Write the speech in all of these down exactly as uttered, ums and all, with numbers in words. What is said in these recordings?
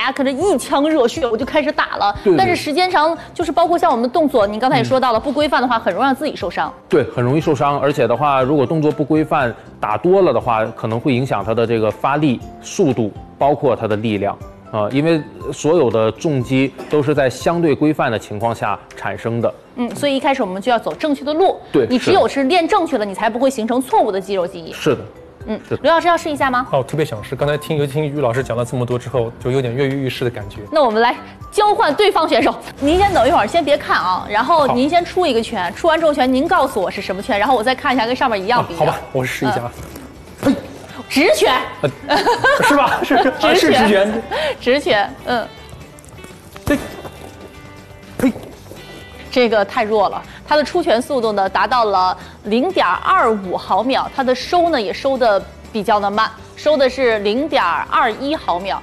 家可能一腔热血我就开始打了， 对对但是时间长，就是包括像我们的动作，您刚才也说到了，嗯、不规范的话，很容易让自己受伤。 对，很容易受伤，而且的话，如果动作不规范，打多了的话，可能会影响他的这个发力速度，包括他的力量。啊、呃，因为所有的重击都是在相对规范的情况下产生的。 嗯，所以一开始我们就要走正确的路。 对， 你只有是练正确了，你才不会形成错误的肌肉记忆。 是的。 嗯，刘老师要试一下吗？ 哦，特别想试。刚才听听于老师讲了这么多之后，就有点跃跃欲试的感觉。 那我们来交换对方选手。您先等一会儿，先别看啊，然后您先出一个拳，出完这个拳，您告诉我是什么拳，然后我再看一下跟上面一样不一样。 好吧，我试一下。 嘿、嗯，直拳， 呃、是吧？是是直拳， 直拳， 直拳，嗯。 嘿，嘿。 这个太弱了，它的出拳速度呢达到了零点二五毫秒，它的收呢也收的比较的慢，收的是零点二一毫秒。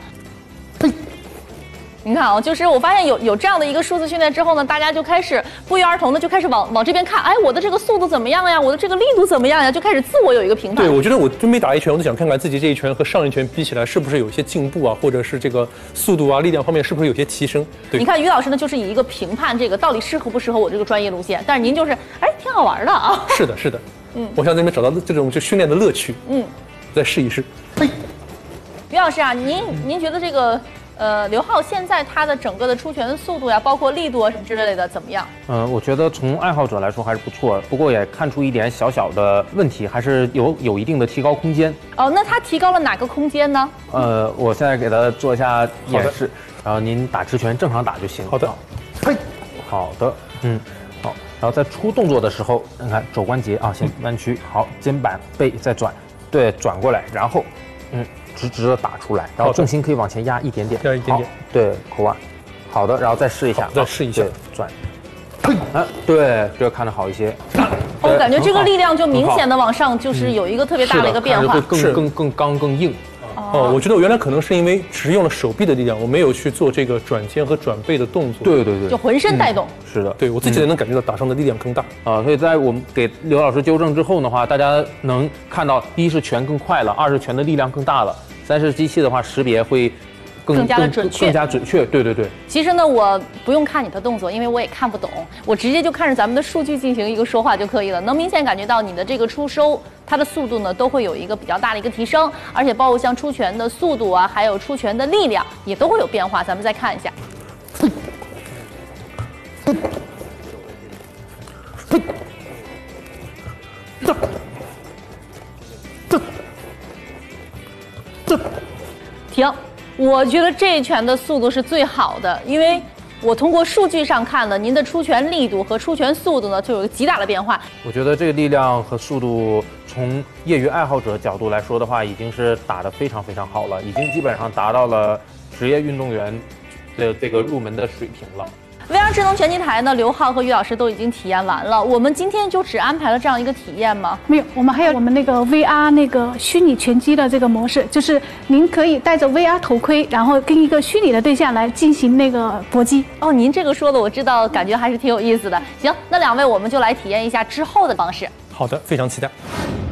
你看啊，就是我发现有有这样的一个数字训练之后呢，大家就开始不约而同的就开始往往这边看，哎，我的这个速度怎么样呀？我的这个力度怎么样呀？就开始自我有一个评判。 对，我觉得我准备打一拳，我就想看看自己这一拳和上一拳比起来是不是有一些进步啊，或者是这个速度啊、力量方面是不是有些提升？对， 你看于老师呢，就是以一个评判这个到底适合不适合我这个专业路线，但是您就是哎，挺好玩的啊。 是的，是的，嗯，我想在里面找到这种就训练的乐趣，嗯，再试一试。嘿， 于老师啊，您您觉得这个？呃，刘浩现在他的整个的出拳的速度呀，包括力度啊什么之类的怎么样？ 嗯、呃，我觉得从爱好者来说还是不错，不过也看出一点小小的问题，还是有有一定的提高空间。 哦，那他提高了哪个空间呢？ 呃，我现在给他做一下演示，然后您打直拳正常打就行。 好的， 嘿，好的，嗯，好，然后在出动作的时候，你看肘关节啊，先弯曲，好，肩膀背再转，对，转过来，然后，嗯。直直的打出来，然后重心可以往前压一点点， 压一点点， 对，口腕，好的，然后再试一下， 再试一下， 转，啊，对，这个看得好一些。 我感觉这个力量就明显的往上，就是有一个特别大的一个变化， 会更更更刚更硬。 哦，我觉得我原来可能是因为只用了手臂的力量，我没有去做这个转肩和转背的动作。 对对对， 就浑身带动。 嗯、是的， 对我自己也能感觉到打上的力量更大啊。所以在我们给刘老师纠正之后的话，大家能看到，一是拳更快了，二是拳的力量更大了，三是机器的话识别会更更加的准确， 更加准确。对对对。 其实呢，我不用看你的动作，因为我也看不懂，我直接就看着咱们的数据进行一个说话就可以了。能明显感觉到你的这个出收。它的速度呢都会有一个比较大的一个提升，而且包括像出拳的速度啊，还有出拳的力量也都会有变化。咱们再看一下，停！我觉得这一拳的速度是最好的，因为我通过数据上看了您的出拳力度和出拳速度呢，就有一个极大的变化。 我觉得这个力量和速度，从业余爱好者角度来说的话，已经是打得非常非常好了，已经基本上达到了职业运动员的这个入门的水平了。 V R 智能拳击台呢，刘浩和于老师都已经体验完了。我们今天就只安排了这样一个体验吗？ 没有，我们还有我们那个 V R 那个虚拟拳击的这个模式，就是您可以戴着 V R 头盔，然后跟一个虚拟的对象来进行那个搏击。 哦，您这个说的我知道，感觉还是挺有意思的。行，那两位我们就来体验一下之后的方式。 好的，非常期待。